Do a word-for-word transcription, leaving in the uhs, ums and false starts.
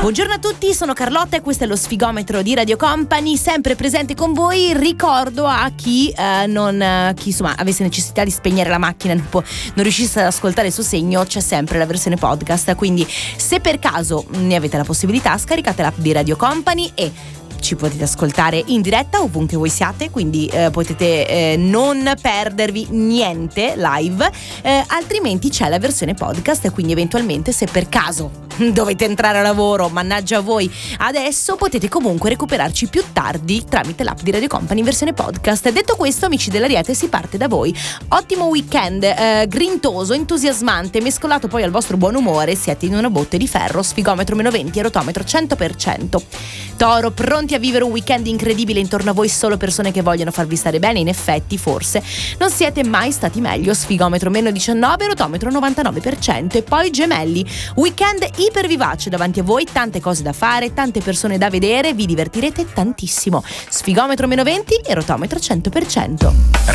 Buongiorno a tutti, sono Carlotta e questo è lo sfigometro di Radio Company, sempre presente con voi. Ricordo a chi eh, non eh, chi insomma avesse necessità di spegnere la macchina, non, può, non riuscisse ad ascoltare il suo segno, c'è sempre la versione podcast, quindi se per caso ne avete la possibilità scaricate l'app di Radio Company e ci potete ascoltare in diretta ovunque voi siate, quindi eh, potete eh, non perdervi niente live, eh, altrimenti c'è la versione podcast e quindi eventualmente se per caso dovete entrare a lavoro, mannaggia a voi adesso, potete comunque recuperarci più tardi tramite l'app di Radio Company in versione podcast. Detto questo, amici dell'Ariete, si parte da voi. Ottimo weekend, eh, grintoso, entusiasmante, mescolato poi al vostro buon umore, siete in una botte di ferro, sfigometro meno venti e rotometro cento per cento. Toro, pronti a vivere un weekend incredibile, intorno a voi solo persone che vogliono farvi stare bene, in effetti forse non siete mai stati meglio, sfigometro meno diciannove, rotometro novantanove per cento. E poi Gemelli, weekend iper vivace davanti a voi, tante cose da fare, tante persone da vedere, vi divertirete tantissimo, sfigometro meno venti e rotometro cento per cento.